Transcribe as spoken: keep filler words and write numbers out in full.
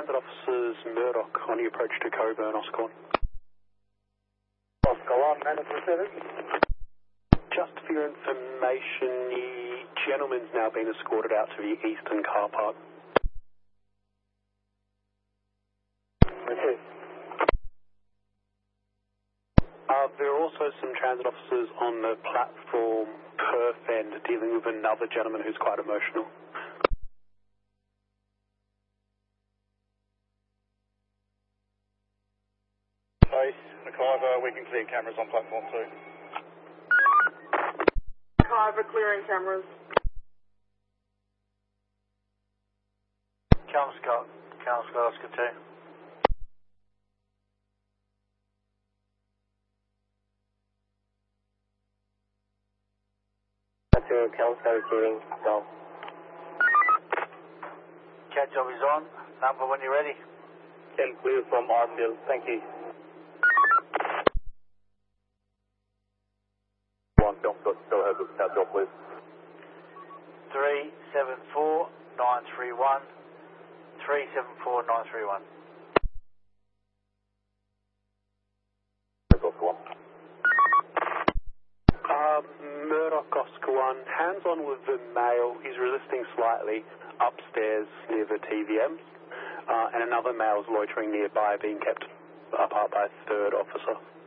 Transit Officers Murdoch on the approach to Coburn, Oscar one. Oscar one, Management Service. Just for your information, the gentleman's now been escorted out to the eastern car park. Okay. Uh, there are also some transit officers on the platform Perth end dealing with another gentleman who's quite emotional. Base, McIver, we can clear cameras on platform two. McIver clearing cameras. Count Scott, Count Scott, Oscar two. Cal Scott receiving, go. Cat job is on. Number when you're ready. Can clear from Arfield, thank you. One, Cal Scott, go ahead with the cat job, please. three seven four nine three one. three seven four nine three one. Uh, Murdoch Oscar one, hands on with the male, he's resisting slightly upstairs near the T V Ms, uh, and another male's loitering nearby being kept apart by a third officer.